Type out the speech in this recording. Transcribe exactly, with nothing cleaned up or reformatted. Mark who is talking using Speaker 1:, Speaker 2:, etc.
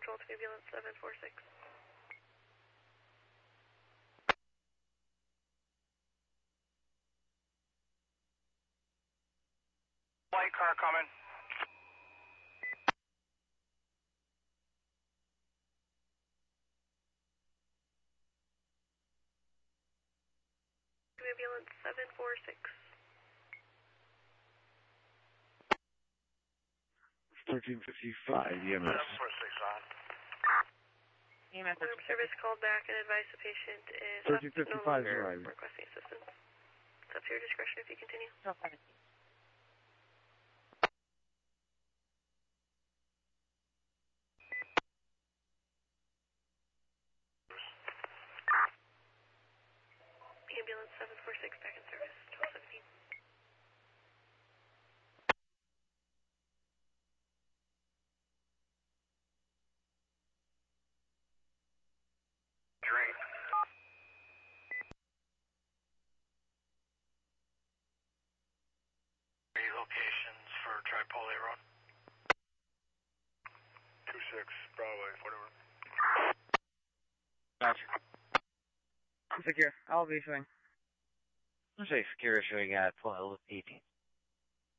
Speaker 1: twelve to ambulance seven four six.
Speaker 2: White car coming.
Speaker 1: To ambulance seven four six.
Speaker 3: thirteen fifty-five, E M S.
Speaker 2: seven four six on.
Speaker 1: E M S service called back and advised the patient is
Speaker 3: thirteen fifty-five
Speaker 1: no
Speaker 3: arriving.
Speaker 1: requesting assistance. It's up to your discretion if you continue.
Speaker 4: No, seventeen.
Speaker 1: Ambulance seven four six back in service, twelve seventeen.
Speaker 2: Drink. Three locations for Tripoli Road. two six, Broadway, whatever.
Speaker 3: Gotcha.
Speaker 4: Secure. I'll be showing.
Speaker 5: I'm saying secure showing at twelve eighteen.